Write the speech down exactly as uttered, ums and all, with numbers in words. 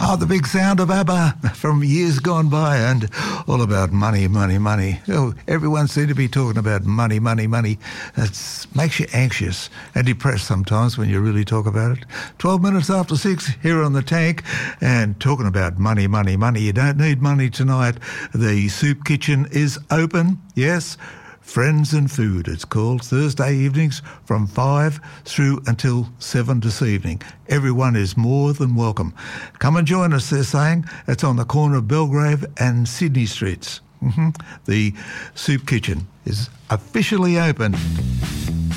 Oh, the big sound of ABBA from years gone by, and all about money, money, money. Oh, everyone seems to be talking about money, money, money. It makes you anxious and depressed sometimes when you really talk about it. twelve minutes after six here on The Tank, and talking about money, money, money. You don't need money tonight. The soup kitchen is open, yes. Friends and Food, it's called, Thursday evenings from five through until seven this evening. Everyone is more than welcome. Come and join us, they're saying. It's on the corner of Belgrave and Sydney Streets. Mm-hmm. The soup kitchen is officially open.